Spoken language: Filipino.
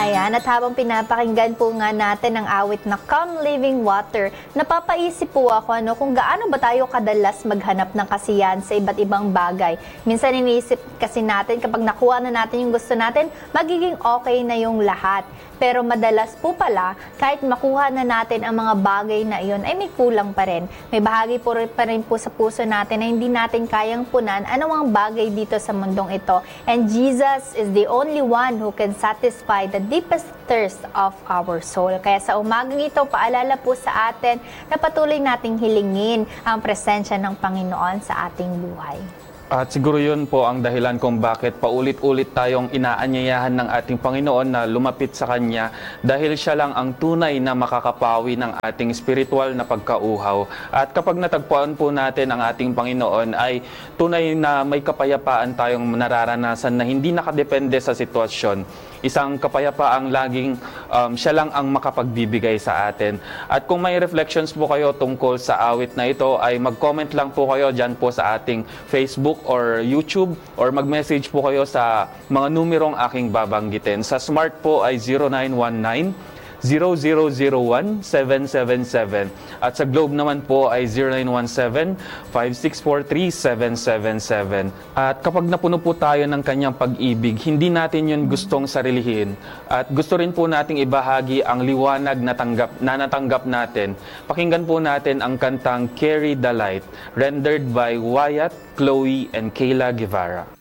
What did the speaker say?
Ayan, at habang pinapakinggan po nga natin ang awit na Come Living Water, napapaisip po ako kung gaano ba tayo kadalas maghanap ng kasiyahan sa iba't ibang bagay. Minsan iniisip kasi natin kapag nakuha na natin yung gusto natin, magiging okay na yung lahat. Pero madalas po pala, kahit makuha na natin ang mga bagay na iyon, ay may kulang pa rin. May bahagi pa rin po sa puso natin na hindi natin kayang punan anumang bagay dito sa mundong ito. And Jesus is the only one who can satisfy the deepest thirst of our soul. Kaya sa umagang ito, paalala po sa atin na patuloy nating hilingin ang presensya ng Panginoon sa ating buhay. At siguro yun po ang dahilan kung bakit paulit-ulit tayong inaanyayahan ng ating Panginoon na lumapit sa Kanya dahil Siya lang ang tunay na makakapawi ng ating spiritual na pagkauhaw. At kapag natagpuan po natin ang ating Panginoon ay tunay na may kapayapaan tayong nararanasan na hindi nakadepende sa sitwasyon. Isang kapayapaang laging Siya lang ang makapagbibigay sa atin. At kung may reflections po kayo tungkol sa awit na ito ay mag-comment lang po kayo dyan po sa ating Facebook or YouTube or mag-message po kayo sa mga numerong aking babanggitin. Sa Smart po ay 0919-0001-777 at sa Globe naman po ay 0917-5643-777. At kapag napuno po tayo ng Kanyang pag-ibig, hindi natin yun gustong sarilihin at gusto rin po nating ibahagi ang liwanag na natanggap natin. Pakinggan po natin ang kantang Carry the Light, rendered by Wyatt, Chloe, and Kayla Guevara.